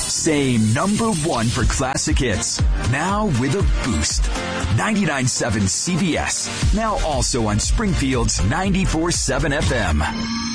Same number one for classic hits. Now with a boost. 99.7 CBS. Now also on Springfield's 94.7 FM.